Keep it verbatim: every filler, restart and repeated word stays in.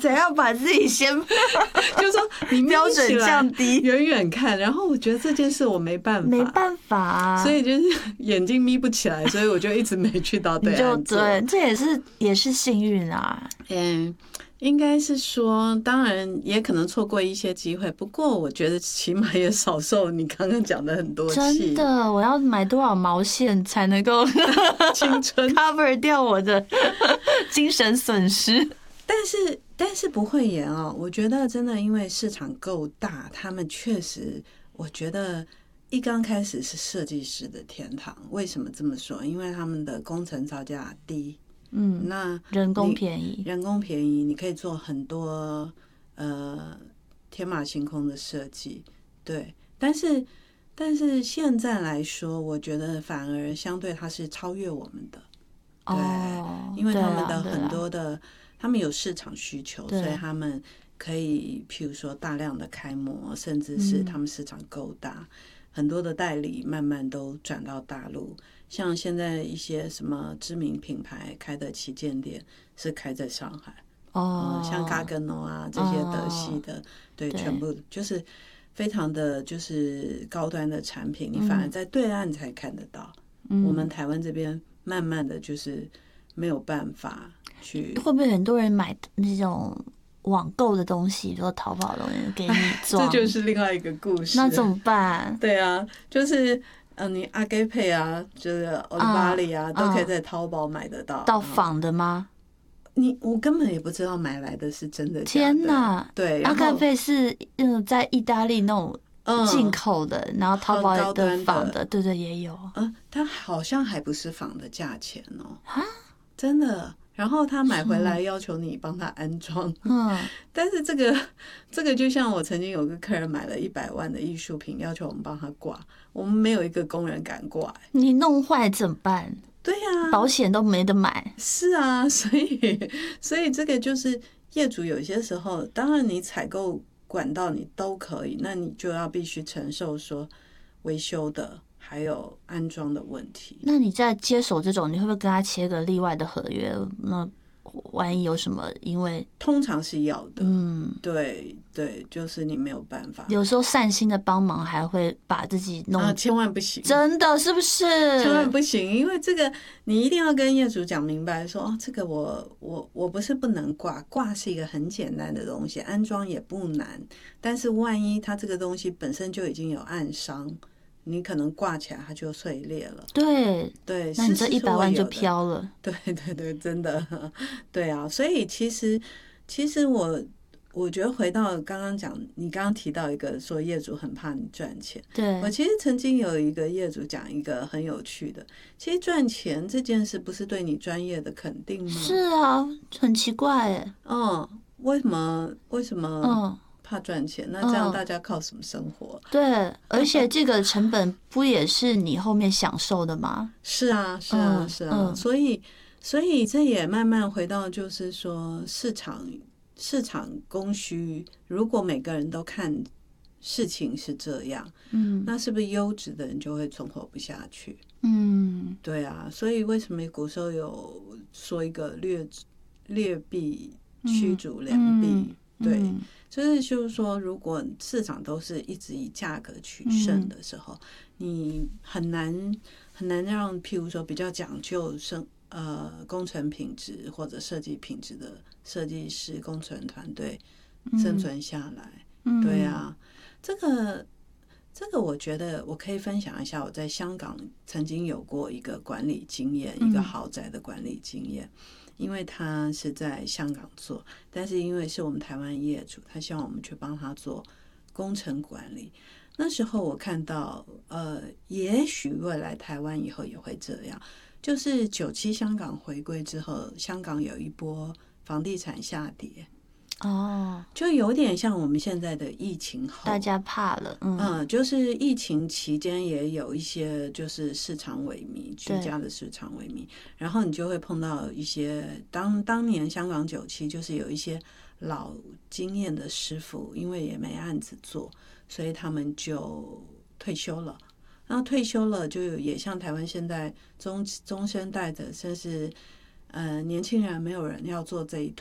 怎样把自己先就是说你标准降低， 远远看，然后我觉得这件事我没办法， 没办法、啊， 所以就是眼睛眯不起来，所以我就一直没去到对岸做。 对，这也是也是幸运啊。 嗯，应该是说，当然也可能错过一些机会，不过我觉得起码也少受你刚刚讲的很多气。 真的，我要买多少毛线才能够青春 cover 掉我的精神损失？ 但是但是不会演哦，我觉得真的因为市场够大，他们确实，我觉得一刚开始是设计师的天堂。为什么这么说？因为他们的工程造价低。 嗯， 那人工便宜， 人工便宜，你可以做很多呃天马行空的设计，对。但是但是现在来说，我觉得反而相对它是超越我们的，对， 哦、 因为他们的啊、 很多的，他们有市场需求，所以他们可以譬如说大量的开模，甚至是他们市场够大。嗯，很多的代理慢慢都转到大陆，像现在一些什么知名品牌开的旗舰店是开在上海， 哦、 嗯，像 Gagano 啊这些德系的，哦，对，全部就是非常的就是高端的产品，你反而在对岸才看得到，嗯，我们台湾这边慢慢的就是没有办法去。 会不会很多人买那种网购的东西，说淘宝的东西给你装， 这就是另外一个故事。 那怎么办？ 对啊，就是呃，你阿给配啊，就是奥利巴里啊，都可以在淘宝买得到。 到仿的吗？ 你我根本也不知道买来的是真的假的。 天哪！ 对， 阿给配是嗯，在意大利那种进口的，嗯，然后淘宝的仿的，对对也有。 嗯，它好像还不是仿的价钱哦。啊，真的。然后他买回来要求你帮他安装，嗯，但是这个这个就像我曾经有个客人买了一百万的艺术品，要求我们帮他挂，我们没有一个工人敢挂，欸， 你弄坏怎么办？ 对呀，啊， 保险都没得买。 是啊，所以所以这个就是业主有些时候，当然你采购管道你都可以，那你就要必须承受说维修的还有安装的问题。 那你在接手这种，你会不会跟他签个例外的合约？那万一有什么，因为通常是要的， 嗯， 对对，就是你没有办法。 有时候善心的帮忙还会把自己弄， 啊，千万不行， 真的是不是？ 千万不行，因为这个你一定要跟业主讲明白说，哦，这个我我我不是不能挂，挂是一个很简单的东西，安装也不难，但是万一它这个东西本身就已经有暗伤。你可能挂起来它就碎裂了， 对对， 那你这一百万就飘了， 对对对，真的，对啊，所以其实其实我我觉得回到刚刚讲，你刚刚提到一个说业主很怕你赚钱， 对， 我其实曾经有一个业主讲一个很有趣的，其实赚钱这件事不是对你专业的肯定吗？ 是啊，很奇怪耶， 嗯，为什么为什么？嗯。怕赚钱，那这样大家靠什么生活？ 嗯，对，而且这个成本不也是你后面享受的吗？ 是啊，是啊，是啊，嗯，所以，所以这也慢慢回到，就是说市场市场供需，如果每个人都看事情是这样，嗯，那是不是优质的人就会存活不下去？嗯，对啊，所以为什么古时候有说一个劣劣币驱逐良币？嗯嗯，对。嗯，就是就是说，如果市场都是一直以价格取胜的时候，嗯，你很难很难让譬如说比较讲究生呃工程品质或者设计品质的设计师工程团队生存下来。嗯，对啊，这个这个我觉得我可以分享一下，我在香港曾经有过一个管理经验，一个豪宅的管理经验。因为他是在香港做，但是因为是我们台湾业主，他希望我们去帮他做工程管理。那时候我看到，呃，也许未来台湾以后也会这样，就是九七香港回归之后，香港有一波房地产下跌。哦，就有点像我们现在的疫情后， 大家怕了，嗯， 嗯，就是疫情期间也有一些就是市场萎靡，居家的市场萎靡，然后你就会碰到一些当当年香港九七就是有一些老经验的师傅，因为也没案子做，所以他们就退休了。然后退休了，就也像台湾现在中中生代的，甚至呃年轻人没有人要做这一